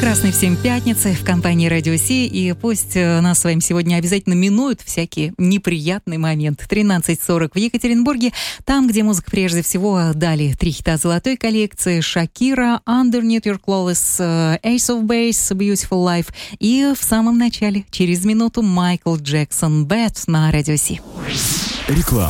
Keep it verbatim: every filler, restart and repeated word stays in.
Прекрасной всем пятницы в компании Радио Си, и пусть нас с вами сегодня обязательно минуют всякие неприятные моменты. тринадцать сорок в Екатеринбурге, там, где музыка прежде всего, дали три хита золотой коллекции: Шакира, Underneath Your Clothes, Ace of Base, Beautiful Life, и в самом начале, через минуту, Майкл Джексон, Bad на Радио Си. Реклама.